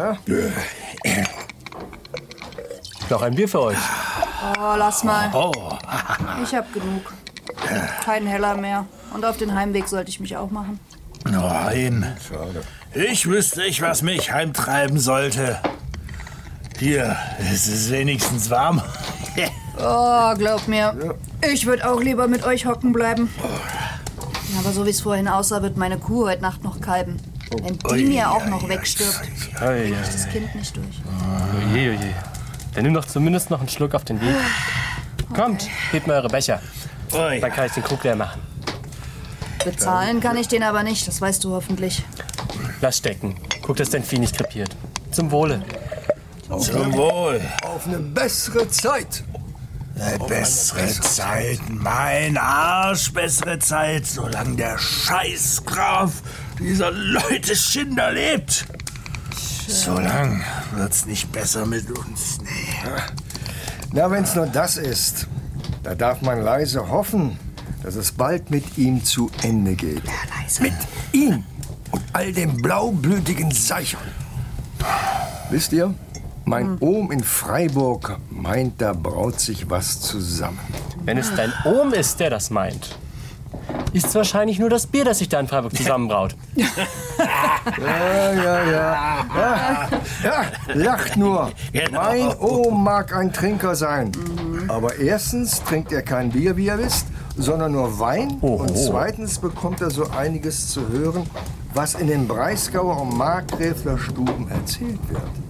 Ja? Noch ein Bier für euch. Oh, lass mal. Ich hab genug. Kein Heller mehr. Und auf den Heimweg sollte ich mich auch machen. Nein. Schade. Ich wüsste nicht, was mich heimtreiben sollte. Hier, es ist wenigstens warm. Oh, glaub mir. Ich würde auch lieber mit euch hocken bleiben. Aber so wie es vorhin aussah, wird meine Kuh heute Nacht noch kalben. Wenn die mir auch noch wegstirbt, bringe ich das Kind nicht durch. Oje, oje. Dann nimm doch zumindest noch einen Schluck auf den Weg. Kommt, hebt mal eure Becher. Dann kann ich den Krug leer machen. Bezahlen kann ich den aber nicht, das weißt du hoffentlich. Lass stecken. Guck, dass dein Vieh nicht krepiert. Zum Wohle. Zum Wohl. Auf eine bessere Zeit. Eine bessere Zeit, mein Arsch, bessere Zeit, solange der Scheißgraf dieser Leute Schinder lebt. Solange wird's nicht besser mit uns. Nee. Na, wenn's nur das ist, da darf man leise hoffen, dass es bald mit ihm zu Ende geht. Ja, leise. Mit ihm und all den blaublütigen Seichern. Wisst ihr, mein Ohm in Freiburg meint, da braut sich was zusammen. Wenn es dein Ohm ist, der das meint, ist es wahrscheinlich nur das Bier, das sich da in Freiburg zusammenbraut. Ja, lacht nur. Genau. Mein Ohm mag ein Trinker sein. Aber erstens trinkt er kein Bier, wie ihr wisst, sondern nur Wein. Und zweitens bekommt er so einiges zu hören, was in den Breisgauer und Markgräfler Stuben erzählt wird.